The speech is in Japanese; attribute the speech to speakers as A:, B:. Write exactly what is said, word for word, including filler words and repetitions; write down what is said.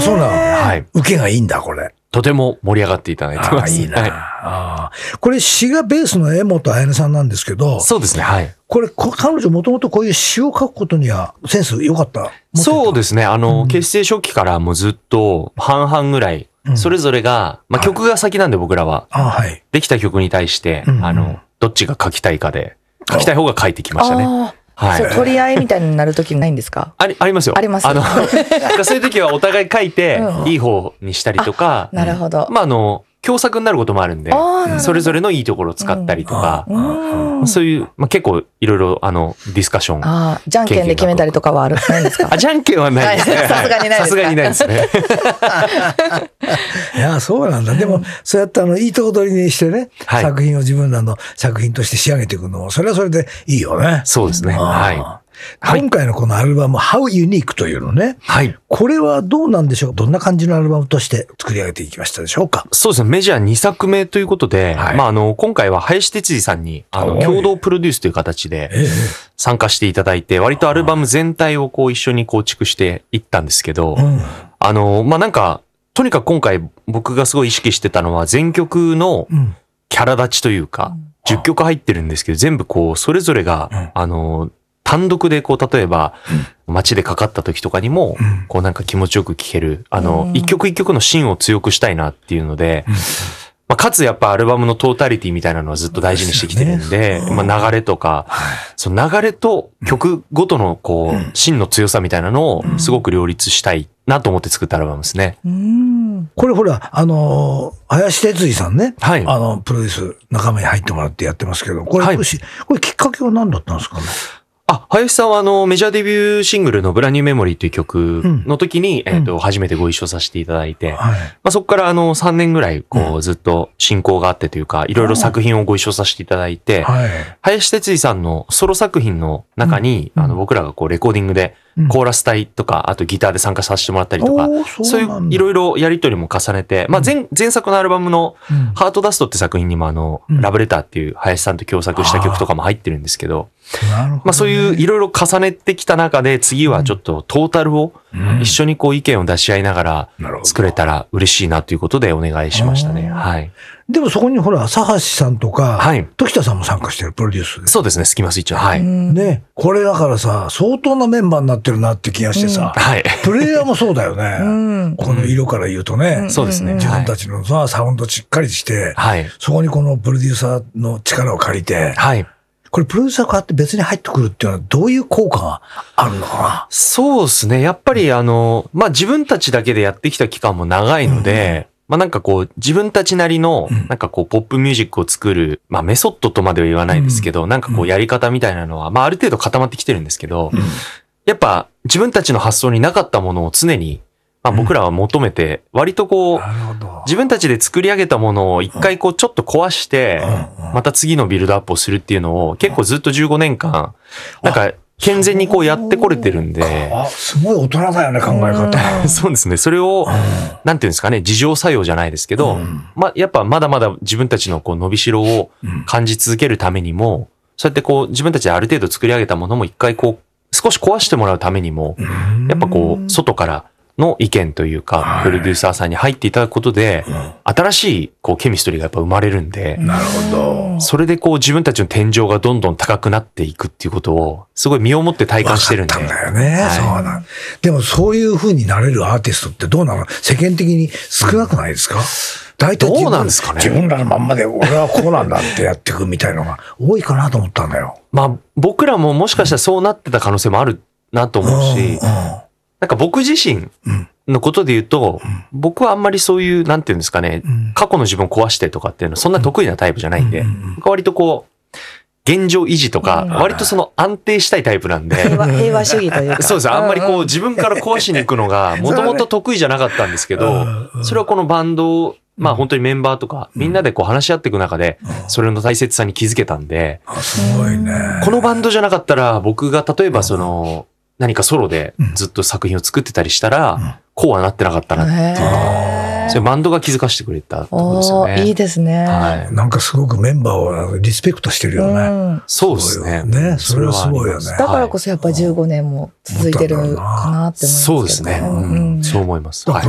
A: あ、そうなの。
B: はい。
A: 受けがいいんだ、これ。
B: とても盛り上がっていただいてます。
A: あ、いいな。
B: はい、
A: あ、これ詩がベースの江本彩音さんなんですけど。
B: そうですね。はい。
A: これ、彼女もともとこういう詩を書くことにはセンス良かった？
B: そうですね。あの、うん、結成初期からもうずっと半々ぐらい、うん、それぞれが、まあ、曲が先なんで僕らは。はい。できた曲に対して、うん、あの、どっちが書きたいかで、書きたい方が書いてきましたね。
C: はい、そう、取り合いみたいになるときないんですか？
B: あり、ありますよ。
C: あります。
B: あの、そういうときはお互い書いて、いい方にしたりとか。
C: なるほど。
B: まあ、あの、共作になることもあるんで、それぞれのいいところを使ったりとか、うん、そういう、まあ、結構いろいろ、あの、ディスカッション。
C: ああ、じゃんけんで決めたりとかはあるないんですか？
B: あ、じゃんけんはないですね。
C: さすがにないです。
B: さすがにないですね。
A: いや、そうなんだ。でも、そうやってあの、いいとこ取りにしてね、はい、作品を自分らの作品として仕上げていくのも、それはそれでいいよね。
B: そうですね。はい。
A: 今回のこのアルバム、How Unique というのね。はい。これはどうなんでしょう？どんな感じのアルバムとして作り上げていきましたでしょうか？
B: そうですね。メジャーにさくめということで、はい、まあ、あの、今回は林哲司さんに、あの、共同プロデュースという形で参加していただいて、割とアルバム全体をこう一緒に構築していったんですけど、うん、あの、まあ、なんか、とにかく今回僕がすごい意識してたのは全曲のキャラ立ちというか、うん、じゅっきょく入ってるんですけど、全部こう、それぞれが、うん、あの、単独でこう、例えば、街でかかった時とかにも、こうなんか気持ちよく聴ける、あの、一曲一曲の芯を強くしたいなっていうので、まあ、かつやっぱアルバムのトータリティみたいなのはずっと大事にしてきてるんで、まあ流れとか、その流れと曲ごとのこう、芯の強さみたいなのをすごく両立したいなと思って作ったアルバムですね。
A: これほら、あの、林哲司さんね、はい、あの、プロデュース仲間に入ってもらってやってますけど、これ、はい、これきっかけは何だったんですかね？
B: あ、林さんはあの、メジャーデビューシングルのブランニューメモリーという曲の時に、うん、えっと、初めてご一緒させていただいて、はい、まあ、そこからあの、さんねんぐらい、こう、ずっと親交があってというか、いろいろ作品をご一緒させていただいて、はい、林哲司さんのソロ作品の中に、うん、あの、僕らがこう、レコーディングで、コーラス隊とか、あとギターで参加させてもらったりとか、そう、そういういろいろやりとりも重ねて、まあ前、前作のアルバムのハートダストって作品にもあの、うん、ラブレターっていう林さんと共作した曲とかも入ってるんですけど、なるほどね、まあそういういろいろ重ねてきた中で、次はちょっとトータルを一緒にこう意見を出し合いながら作れたら嬉しいなということでお願いしましたね。はい。
A: でもそこにほら、佐橋さんとか、はい、時田さんも参加してるプロデュースで。
B: そうですね、スキマスイッチは。はい。
A: ね、これだからさ、相当なメンバーになってるなって気がしてさ、はい。プレイヤーもそうだよね。うん、この色から言うとね、うん、
B: そうですね。
A: 自分たちのさ、サウンドしっかりして、はい。そこにこのプロデューサーの力を借りて、はい。これプロデューサーがあって別に入ってくるっていうのはどういう効果があるのかな？
B: そうですね。やっぱりあの、まあ、自分たちだけでやってきた期間も長いので、うん、まあなんかこう自分たちなりのなんかこうポップミュージックを作る、まあメソッドとまでは言わないですけど、なんかこうやり方みたいなのはまあある程度固まってきてるんですけど、やっぱ自分たちの発想になかったものを常にまあ僕らは求めて、割とこう自分たちで作り上げたものを一回こうちょっと壊して、また次のビルドアップをするっていうのを結構ずっとじゅうごねんかん、なんか健全にこうやってこれてるんで。
A: あ、すごい大人だよね、考え方。
B: そうですね。それを、なんていうんですかね、自浄作用じゃないですけど、まあ、やっぱまだまだ自分たちのこう伸びしろを感じ続けるためにも、そうやってこう自分たちである程度作り上げたものも一回こう、少し壊してもらうためにも、やっぱこう、外からの意見というか、プロデューサーさんに入っていただくことで、新しいこうケミストリーがやっぱ生まれるんで、
A: なるほど。
B: それでこう自分たちの天井がどんどん高くなっていくっていうことを、すごい身をもって体感してるんで。
A: 分かったんだよね。はい、そうなん。でもそういう風になれるアーティストってどうなの？世間的に少なくないですか？大体
B: どうなんですかね。
A: 自分らのまんまで俺はこうなんだってやっていくみたいのが多いかなと思ったんだよ。
B: まあ僕らももしかしたらそうなってた可能性もあるなと思うし、うんうん、なんか僕自身のことで言うと、うん、僕はあんまりそういう、なんていうんですかね、うん、過去の自分を壊してとかっていうのはそんな得意なタイプじゃないんで、うん、僕は割とこう、現状維持とか、割とその安定したいタイプなんで。
C: 平和、平和主義というか。
B: そうです。あんまりこう自分から壊しに行くのが、もともと得意じゃなかったんですけど、それはこのバンドを、まあ本当にメンバーとか、みんなでこう話し合っていく中で、それの大切さに気づけたんで、
A: すごいね。
B: このバンドじゃなかったら、僕が例えばその、何かソロでずっと作品を作ってたりしたら、こうはなってなかったなっていうのを、それバンドが気づかせてくれたところですよね。
C: いいですね。
A: はい。なんかすごくメンバーをリスペクトしてるよね。うん、
B: そうですね。
A: ね、それはすごいよね。
C: だからこそやっぱりじゅうごねんも続いてるかなって思いますけど。
B: そうですね。うん、そう思います。
A: はい。